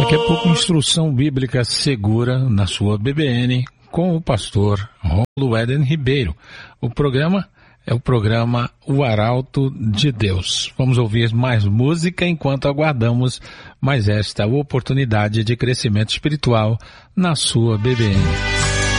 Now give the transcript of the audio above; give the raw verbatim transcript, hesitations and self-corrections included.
Daqui a pouco, instrução bíblica segura na sua B B N com o pastor Rômulo Éden Ribeiro. O programa é o programa O Arauto de Deus. Vamos ouvir mais música enquanto aguardamos mais esta oportunidade de crescimento espiritual na sua B B N.